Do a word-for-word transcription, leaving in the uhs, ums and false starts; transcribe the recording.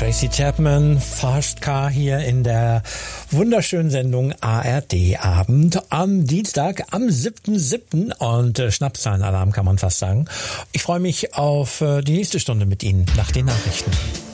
Tracy Chapman, Fast Car hier in der wunderschönen Sendung A R D Abend am Dienstag, am siebten siebten und äh, Schnapszahlenalarm kann man fast sagen. Ich freue mich auf äh, die nächste Stunde mit Ihnen nach den Nachrichten.